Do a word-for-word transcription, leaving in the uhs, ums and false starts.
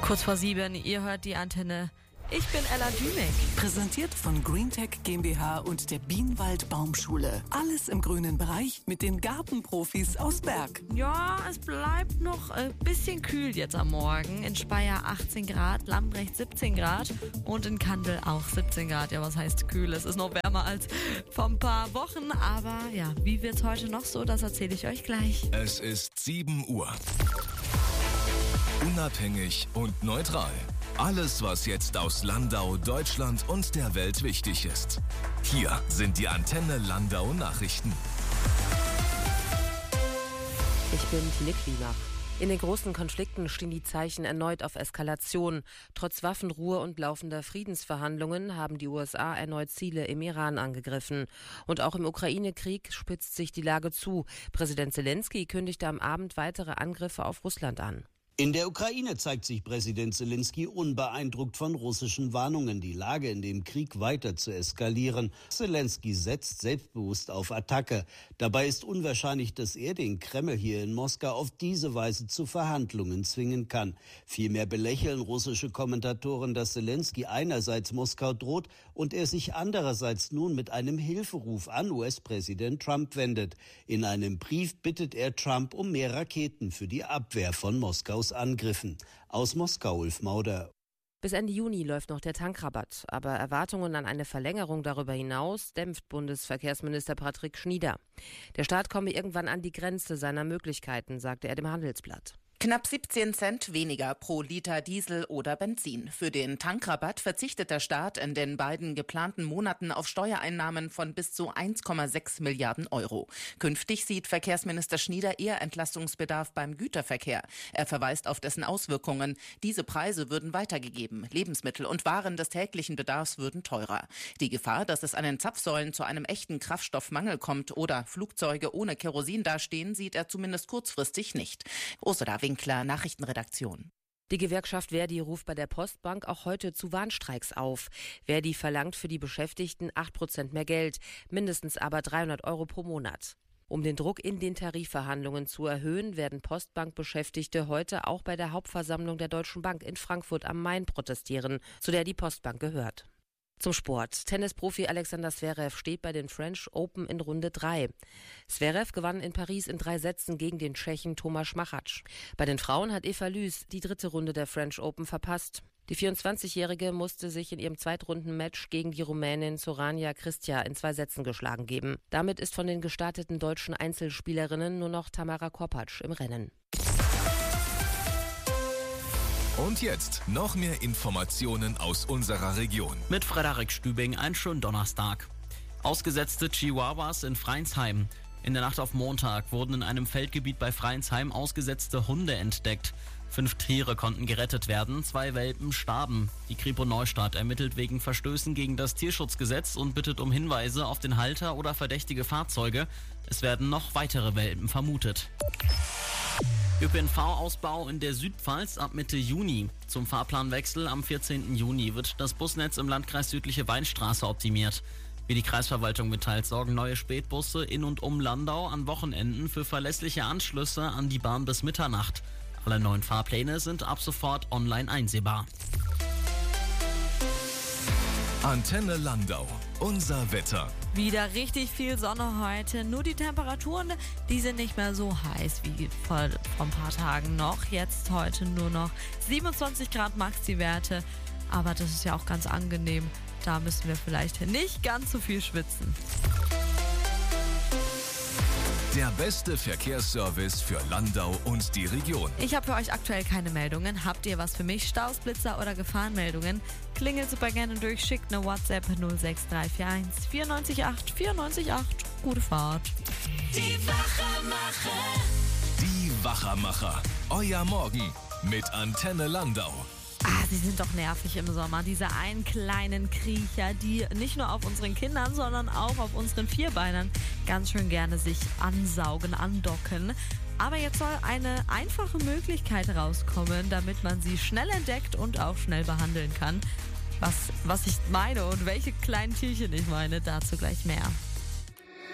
Kurz vor sieben, ihr hört die Antenne. Ich bin Ella Dümek. Präsentiert von GreenTech GmbH und der Bienenwald Baumschule. Alles im grünen Bereich mit den Gartenprofis aus Berg. Ja, es bleibt noch ein bisschen kühl jetzt am Morgen. In Speyer achtzehn Grad, Lambrecht siebzehn Grad und in Kandel auch siebzehn Grad. Ja, was heißt kühl? Es ist noch wärmer als vor ein paar Wochen. Aber ja, wie wird's heute noch so? Das erzähle ich euch gleich. Es ist sieben Uhr. Unabhängig und neutral. Alles, was jetzt aus Landau, Deutschland und der Welt wichtig ist. Hier sind die Antenne Landau Nachrichten. Ich bin Tine Klima. In den großen Konflikten stehen die Zeichen erneut auf Eskalation. Trotz Waffenruhe und laufender Friedensverhandlungen haben die U S A erneut Ziele im Iran angegriffen. Und auch im Ukraine-Krieg spitzt sich die Lage zu. Präsident Zelensky kündigte am Abend weitere Angriffe auf Russland an. In der Ukraine zeigt sich Präsident Zelensky unbeeindruckt von russischen Warnungen, die Lage in dem Krieg weiter zu eskalieren. Zelensky setzt selbstbewusst auf Attacke. Dabei ist unwahrscheinlich, dass er den Kreml hier in Moskau auf diese Weise zu Verhandlungen zwingen kann. Vielmehr belächeln russische Kommentatoren, dass Zelensky einerseits Moskau droht und er sich andererseits nun mit einem Hilferuf an U S-Präsident Trump wendet. In einem Brief bittet er Trump um mehr Raketen für die Abwehr von Moskaus Angriffen. Aus Moskau, Ulf Mauder. Bis Ende Juni läuft noch der Tankrabatt, aber Erwartungen an eine Verlängerung darüber hinaus dämpft Bundesverkehrsminister Patrick Schnieder. Der Staat komme irgendwann an die Grenze seiner Möglichkeiten, sagte er dem Handelsblatt. Knapp siebzehn Cent weniger pro Liter Diesel oder Benzin. Für den Tankrabatt verzichtet der Staat in den beiden geplanten Monaten auf Steuereinnahmen von bis zu eins Komma sechs Milliarden Euro. Künftig sieht Verkehrsminister Schnieder eher Entlastungsbedarf beim Güterverkehr. Er verweist auf dessen Auswirkungen. Diese Preise würden weitergegeben. Lebensmittel und Waren des täglichen Bedarfs würden teurer. Die Gefahr, dass es an den Zapfsäulen zu einem echten Kraftstoffmangel kommt oder Flugzeuge ohne Kerosin dastehen, sieht er zumindest kurzfristig nicht. Ursula Winkler, Nachrichtenredaktion. Die Gewerkschaft Verdi ruft bei der Postbank auch heute zu Warnstreiks auf. Verdi verlangt für die Beschäftigten acht Prozent mehr Geld, mindestens aber dreihundert Euro pro Monat. Um den Druck in den Tarifverhandlungen zu erhöhen, werden Postbank-Beschäftigte heute auch bei der Hauptversammlung der Deutschen Bank in Frankfurt am Main protestieren, zu der die Postbank gehört. Zum Sport. Tennisprofi Alexander Zverev steht bei den French Open in Runde drei. Zverev gewann in Paris in drei Sätzen gegen den Tschechen Tomáš Machač. Bei den Frauen hat Eva Lüß die dritte Runde der French Open verpasst. Die vierundzwanzigjährige musste sich in ihrem Zweitrundenmatch gegen die Rumänin Sorania Cristea in zwei Sätzen geschlagen geben. Damit ist von den gestarteten deutschen Einzelspielerinnen nur noch Tamara Korpatsch im Rennen. Und jetzt noch mehr Informationen aus unserer Region. Mit Frederik Stübing, einen schönen Donnerstag. Ausgesetzte Chihuahuas in Freinsheim. In der Nacht auf Montag wurden in einem Feldgebiet bei Freinsheim ausgesetzte Hunde entdeckt. Fünf Tiere konnten gerettet werden, zwei Welpen starben. Die Kripo Neustadt ermittelt wegen Verstößen gegen das Tierschutzgesetz und bittet um Hinweise auf den Halter oder verdächtige Fahrzeuge. Es werden noch weitere Welpen vermutet. Ö P N V-Ausbau in der Südpfalz ab Mitte Juni. Zum Fahrplanwechsel am vierzehnten Juni wird das Busnetz im Landkreis Südliche Weinstraße optimiert. Wie die Kreisverwaltung mitteilt, sorgen neue Spätbusse in und um Landau an Wochenenden für verlässliche Anschlüsse an die Bahn bis Mitternacht. Alle neuen Fahrpläne sind ab sofort online einsehbar. Antenne Landau. Unser Wetter. Wieder richtig viel Sonne heute. Nur die Temperaturen, die sind nicht mehr so heiß wie vor, vor ein paar Tagen noch. Jetzt heute nur noch siebenundzwanzig Grad Max die Werte. Aber das ist ja auch ganz angenehm. Da müssen wir vielleicht nicht ganz so viel schwitzen. Der beste Verkehrsservice für Landau und die Region. Ich habe für euch aktuell keine Meldungen. Habt ihr was für mich? Staus, Blitzer oder Gefahrenmeldungen? Klingelt super gerne durch, schickt eine WhatsApp null sechs drei vier eins vier neun acht vier neun acht. Gute Fahrt. Die Wachermacher. Die Wachermacher. Euer Morgen mit Antenne Landau. Ah, sie sind doch nervig im Sommer, diese einen kleinen Kriecher, die nicht nur auf unseren Kindern, sondern auch auf unseren Vierbeinern ganz schön gerne sich ansaugen, andocken. Aber jetzt soll eine einfache Möglichkeit rauskommen, damit man sie schnell entdeckt und auch schnell behandeln kann. Was, was ich meine und welche kleinen Tierchen ich meine, dazu gleich mehr.